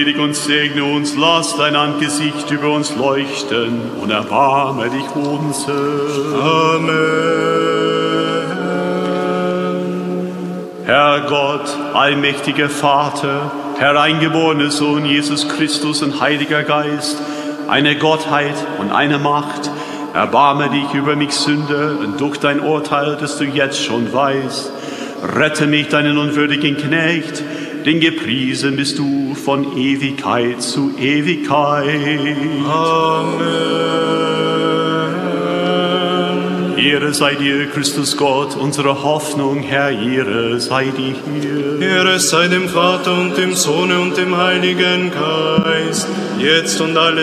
Und segne uns, lass dein Angesicht über uns leuchten und erbarme dich unser. Amen. Herr Gott, allmächtiger Vater, Herr eingeborener Sohn Jesus Christus und Heiliger Geist, eine Gottheit und eine Macht, erbarme dich über mich Sünder und durch dein Urteil, das du jetzt schon weißt, rette mich, deinen unwürdigen Knecht, denn gepriesen bist du von Ewigkeit zu Ewigkeit. Amen. Ehre sei dir, Christus Gott, unsere Hoffnung, Herr, Ehre sei dir. Ehre sei dem Vater und dem Sohne und dem Heiligen Geist, jetzt und alle